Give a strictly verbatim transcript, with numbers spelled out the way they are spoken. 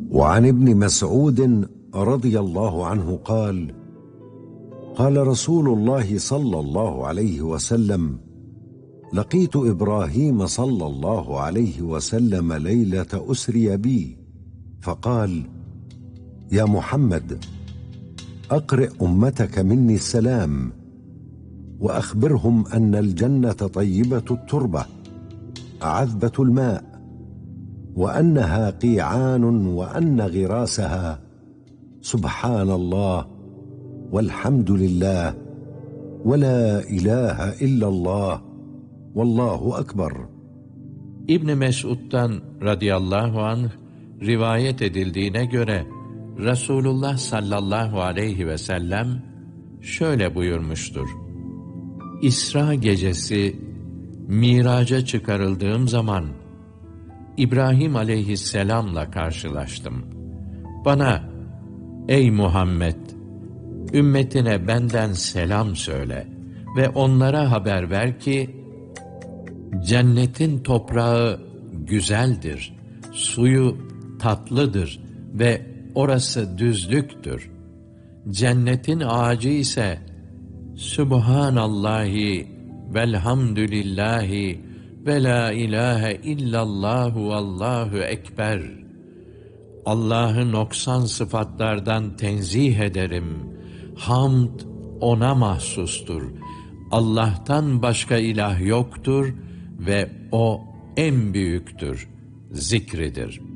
وعن ابن مسعود رضي الله عنه قال: قال رسول الله صلى الله عليه وسلم: لقيت إبراهيم صلى الله عليه وسلم ليلة أسري بي، فقال: يا محمد، أقرئ أمتك مني السلام، وأخبرهم أن الجنة طيبة التربة عذبة الماء، وأنها قيعان، وأن غراسها سبحان الله والحمد لله ولا إله إلا الله والله أكبر. İbn Mes'ud'dan radıyallahu anh rivayet edildiğine göre Resulullah sallallahu aleyhi ve sellem şöyle buyurmuştur: İsra gecesi Miraca çıkarıldığım zaman İbrahim aleyhisselamla karşılaştım. Bana, ey Muhammed, ümmetine benden selam söyle ve onlara haber ver ki, cennetin toprağı güzeldir, suyu tatlıdır ve orası düzlüktür. Cennetin ağacı ise Sübhanallahi velhamdülillahi ve la ilahe illallahu vallahu ekber. Allah'ı noksan sıfatlardan tenzih ederim. Hamd ona mahsustur. Allah'tan başka ilah yoktur ve o en büyüktür, zikridir.